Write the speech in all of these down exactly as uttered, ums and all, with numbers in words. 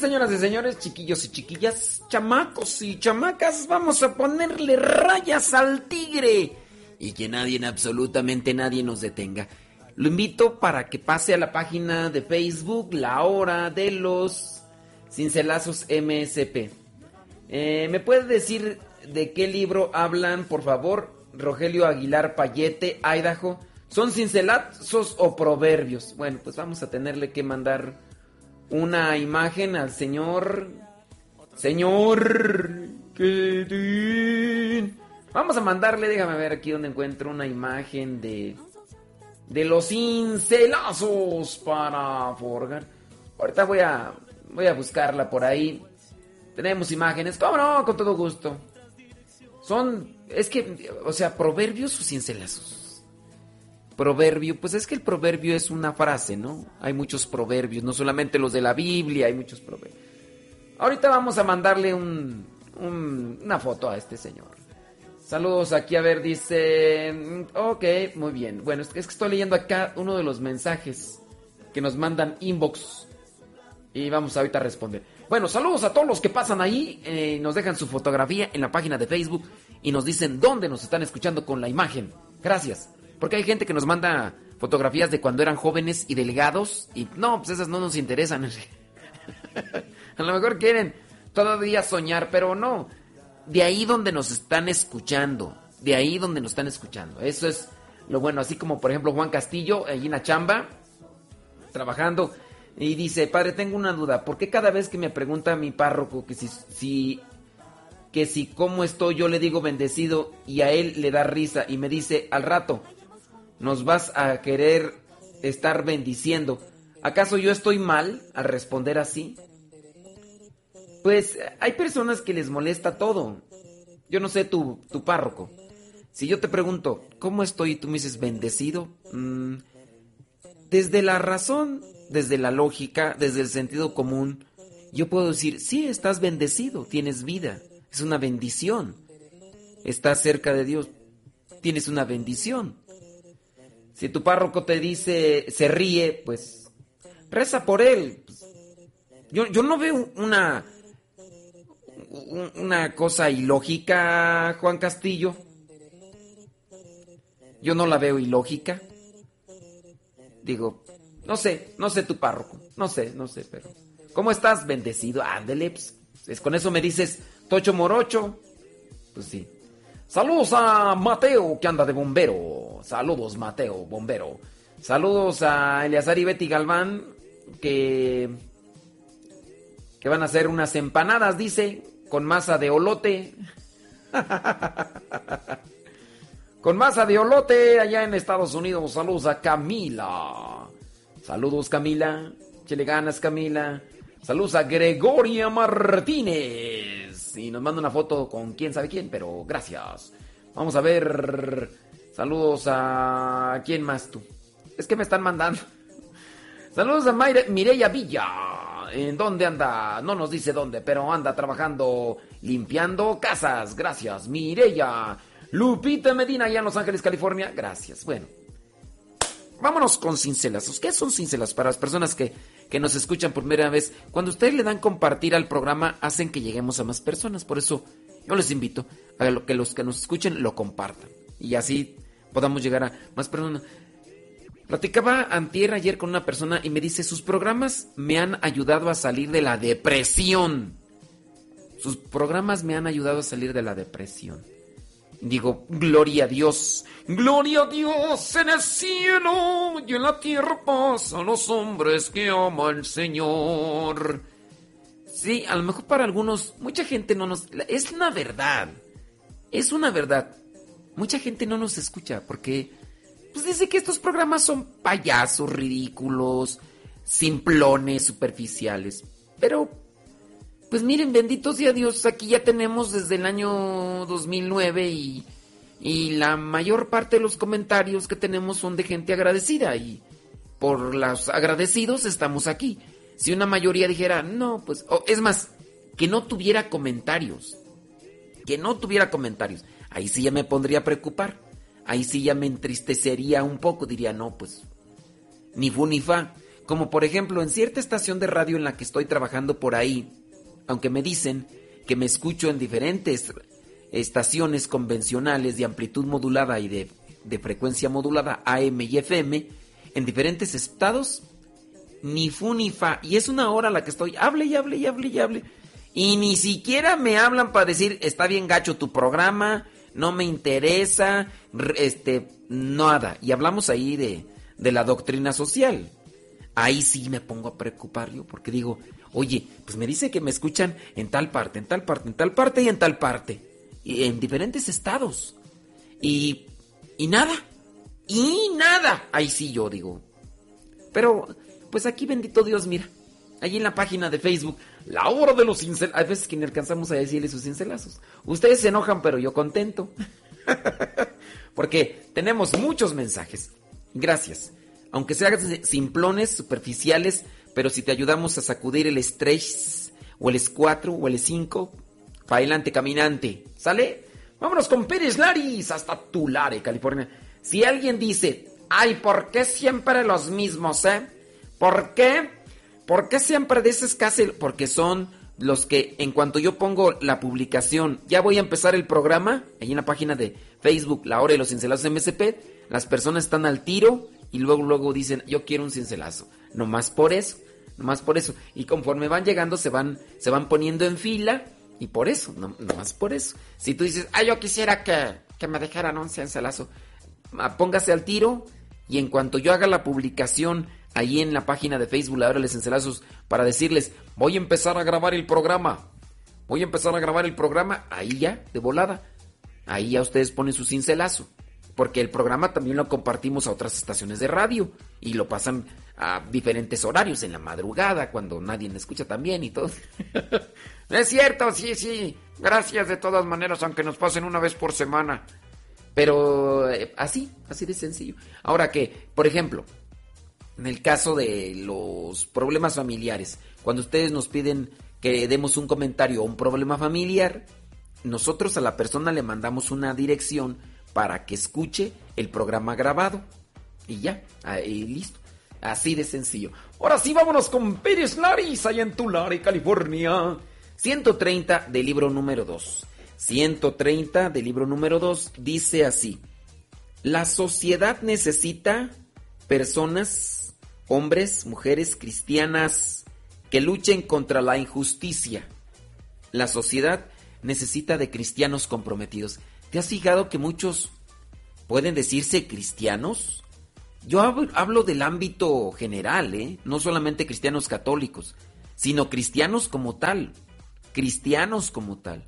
señoras y señores, chiquillos y chiquillas, chamacos y chamacas, vamos a ponerle rayas al tigre y que nadie, absolutamente nadie nos detenga. Lo invito para que pase a la página de Facebook, La Hora de los Cincelazos M S P. Eh, ¿Me puede decir de qué libro hablan, por favor? Rogelio Aguilar Payete, Idaho. ¿Son cincelazos o proverbios? Bueno, pues vamos a tenerle que mandar una imagen al señor. Señor. Quedín. Vamos a mandarle, déjame ver aquí donde encuentro una imagen de. De los cincelazos para forjar. Ahorita voy a. Voy a buscarla por ahí. Tenemos imágenes. ¿Cómo no? Con todo gusto. Son. Es que. O sea, proverbios o cincelazos. Proverbio, pues es que el proverbio es una frase, ¿no? Hay muchos proverbios, no solamente los de la Biblia, hay muchos proverbios. Ahorita vamos a mandarle un, un, una foto a este señor. Saludos aquí, a ver, dice... Ok, muy bien. Bueno, es que estoy leyendo acá uno de los mensajes que nos mandan inbox. Y vamos ahorita a responder. Bueno, saludos a todos los que pasan ahí. Eh, nos dejan su fotografía en la página de Facebook y nos dicen dónde nos están escuchando con la imagen. Gracias. Porque hay gente que nos manda fotografías de cuando eran jóvenes y delgados. Y no, pues esas no nos interesan. A lo mejor quieren todavía soñar, pero no. De ahí donde nos están escuchando. De ahí donde nos están escuchando. Eso es lo bueno. Así como, por ejemplo, Juan Castillo, allí en la chamba, trabajando. Y dice, padre, tengo una duda. ¿Por qué cada vez que me pregunta mi párroco que si... si que si cómo estoy, yo le digo bendecido y a él le da risa y me dice, al rato nos vas a querer estar bendiciendo? ¿Acaso yo estoy mal al responder así? Pues hay personas que les molesta todo. Yo no sé tu, tu párroco. Si yo te pregunto, ¿cómo estoy? Y tú me dices, bendecido. Mm, desde la razón, desde la lógica, desde el sentido común, yo puedo decir, sí, estás bendecido, tienes vida. Es una bendición. Estás cerca de Dios. Tienes una bendición. Si tu párroco te dice, se ríe, pues reza por él. Yo, yo no veo una, una cosa ilógica, Juan Castillo. Yo no la veo ilógica. Digo, no sé, no sé tu párroco. No sé, no sé, pero... ¿Cómo estás? Bendecido. Ándele, pues, es con eso me dices... Tocho Morocho, pues sí. Saludos a Mateo, que anda de bombero. Saludos, Mateo, bombero. Saludos a Eleazar y Betty Galván, que, que van a hacer unas empanadas, dice, con masa de olote. Con masa de olote allá en Estados Unidos. Saludos a Camila. Saludos, Camila. Chile ganas, Camila. Saludos a Gregoria Martínez. Y nos manda una foto con quién sabe quién, pero gracias. Vamos a ver. Saludos a... ¿Quién más tú? Es que me están mandando. Saludos a Mayre... Mireya Villa. ¿En dónde anda? No nos dice dónde, pero anda trabajando limpiando casas. Gracias, Mireya. Lupita Medina, allá en Los Ángeles, California. Gracias. Bueno. Vámonos con cincelazos. ¿Qué son cincelazos? Para las personas que, que nos escuchan por primera vez, cuando ustedes le dan compartir al programa, hacen que lleguemos a más personas. Por eso yo les invito a que los que nos escuchen lo compartan. Y así podamos llegar a más personas. Platicaba antier ayer con una persona y me dice, sus programas me han ayudado a salir de la depresión. Sus programas me han ayudado a salir de la depresión. Digo, gloria a Dios, gloria a Dios en el cielo y en la tierra paz a los hombres que ama el Señor. Sí, a lo mejor para algunos, mucha gente no nos... Es una verdad, es una verdad. Mucha gente no nos escucha porque pues dice que estos programas son payasos, ridículos, simplones, superficiales. Pero... pues miren, bendito sea Dios, aquí ya tenemos desde el año dos mil nueve y, y la mayor parte de los comentarios que tenemos son de gente agradecida y por los agradecidos estamos aquí. Si una mayoría dijera, no, pues, oh, es más, que no tuviera comentarios, que no tuviera comentarios, ahí sí ya me pondría a preocupar, ahí sí ya me entristecería un poco, diría, no, pues, ni fu ni fa. como por ejemplo en cierta estación de radio en la que estoy trabajando por ahí, aunque me dicen que me escucho en diferentes estaciones convencionales de amplitud modulada y de, de frecuencia modulada A M y F M, en diferentes estados, ni fu ni fa, y es una hora la que estoy, hable y hable y hable y hable, y ni siquiera me hablan para decir, está bien gacho tu programa, no me interesa, este, nada, y hablamos ahí de, de la doctrina social. Ahí sí me pongo a preocupar yo, porque digo, oye, pues me dice que me escuchan en tal parte, en tal parte, en tal parte y en tal parte, y en diferentes estados, y, y nada, y nada, ahí sí yo digo, pero, pues aquí bendito Dios, mira, allí en la página de Facebook, la hora de los cincelazos, a veces que ni alcanzamos a decirle sus cincelazos, ustedes se enojan, pero yo contento, porque tenemos muchos mensajes, gracias. Aunque sean simplones, superficiales, pero si te ayudamos a sacudir el estrés, o el escuatro, o el cinco, para adelante caminante, ¿sale? Vámonos con Pérez Laris, hasta Tulare, California. Si alguien dice, ay, ¿por qué siempre los mismos, eh? ¿Por qué? ¿Por qué siempre dices casi? Porque son los que, en cuanto yo pongo la publicación, ya voy a empezar el programa, ahí en la página de Facebook, La Hora de los Cincelazos M S P, las personas están al tiro, y luego, luego dicen, yo quiero un cincelazo. Nomás por eso, nomás por eso. Y conforme van llegando, se van, se van poniendo en fila. Y por eso, no, nomás por eso. Si tú dices, ah, yo quisiera que, que me dejaran un cincelazo, póngase al tiro. Y en cuanto yo haga la publicación ahí en la página de Facebook, La Hora de los Cincelazos, para decirles, voy a empezar a grabar el programa. Voy a empezar a grabar el programa. Ahí ya, de volada. Ahí ya ustedes ponen su cincelazo. Porque el programa también lo compartimos a otras estaciones de radio y lo pasan a diferentes horarios, en la madrugada, cuando nadie me escucha también y todo. No es cierto, sí, sí, gracias de todas maneras, aunque nos pasen una vez por semana. Pero eh, así, así de sencillo. Ahora que, por ejemplo, en el caso de los problemas familiares, cuando ustedes nos piden que demos un comentario o un problema familiar, nosotros a la persona le mandamos una dirección para que escuche el programa grabado. Y ya, ahí listo. Así de sencillo. Ahora sí, vámonos con Pérez Laris, allá en Tulare, California. ciento treinta del libro número dos. ciento treinta del libro número dos dice así. La sociedad necesita personas, hombres, mujeres cristianas, que luchen contra la injusticia. La sociedad necesita de cristianos comprometidos. ¿Te has fijado que muchos pueden decirse cristianos? Yo hablo del ámbito general, ¿eh? No solamente cristianos católicos, sino cristianos como tal, cristianos como tal.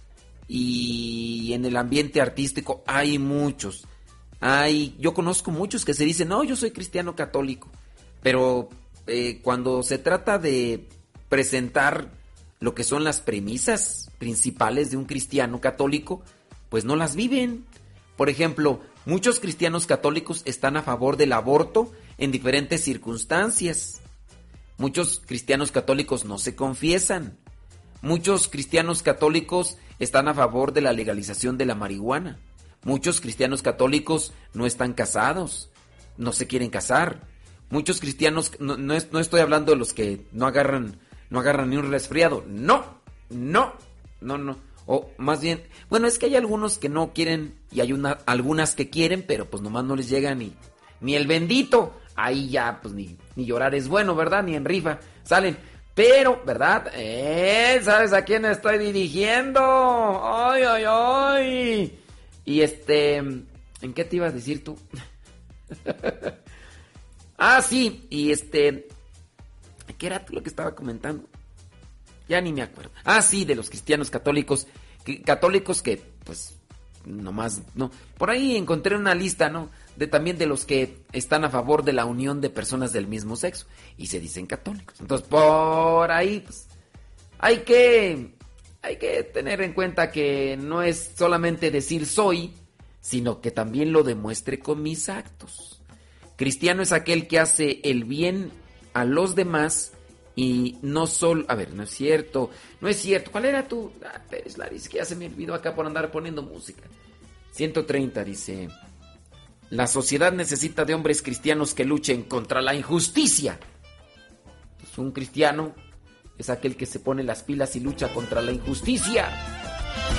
Y en el ambiente artístico hay muchos. Hay, yo conozco muchos que se dicen, no, yo soy cristiano católico. Pero eh, cuando se trata de presentar lo que son las premisas principales de un cristiano católico, pues no las viven. Por ejemplo, muchos cristianos católicos están a favor del aborto en diferentes circunstancias. Muchos cristianos católicos no se confiesan. Muchos cristianos católicos están a favor de la legalización de la marihuana. Muchos cristianos católicos no están casados, no se quieren casar. Muchos cristianos, no, no, no estoy hablando de los que no agarran, no agarran ni un resfriado. No, no, no, no. O más bien, bueno, es que hay algunos que no quieren y hay una, algunas que quieren, pero pues nomás no les llega ni, ni el bendito. Ahí ya, pues ni, ni llorar es bueno, ¿verdad? Ni en rifa salen. Pero, ¿verdad? Eh, ¿sabes a quién estoy dirigiendo? ¡Ay, ay, ay! Y este, ¿en qué te ibas a decir tú? Ah, sí, y este, ¿qué era lo que estaba comentando? Ya ni me acuerdo. Ah, sí, de los cristianos católicos, que, católicos que, pues, nomás, no. Por ahí encontré una lista, ¿no? De también de los que están a favor de la unión de personas del mismo sexo y se dicen católicos. Entonces, por ahí, pues, hay que, hay que tener en cuenta que no es solamente decir soy, sino que también lo demuestre con mis actos. Cristiano es aquel que hace el bien a los demás y no solo... A ver, no es cierto, no es cierto. ¿Cuál era tu...? Ah, Pérez Laris, que ya se me olvidó acá por andar poniendo música. ciento treinta dice... La sociedad necesita de hombres cristianos que luchen contra la injusticia. Un cristiano es aquel que se pone las pilas y lucha contra la injusticia.